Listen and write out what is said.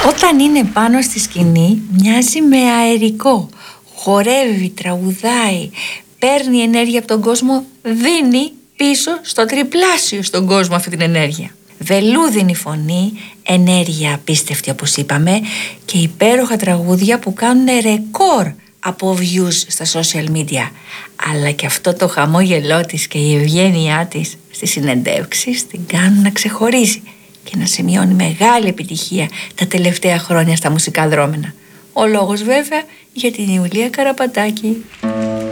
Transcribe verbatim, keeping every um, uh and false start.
Όταν είναι πάνω στη σκηνή μοιάζει με αερικό. Χορεύει, τραγουδάει, παίρνει ενέργεια από τον κόσμο, δίνει πίσω στο τριπλάσιο στον κόσμο αυτή την ενέργεια. Βελούδινη φωνή, ενέργεια απίστευτη όπως είπαμε και υπέροχα τραγούδια που κάνουν ρεκόρ από views στα social media. Αλλά και αυτό το χαμόγελό της και η ευγένειά της στις συνεντεύξεις την κάνουν να ξεχωρίζει και να σημειώνει μεγάλη επιτυχία τα τελευταία χρόνια στα μουσικά δρόμενα. Ο λόγος βέβαια για την Ιουλία Καραπατάκη.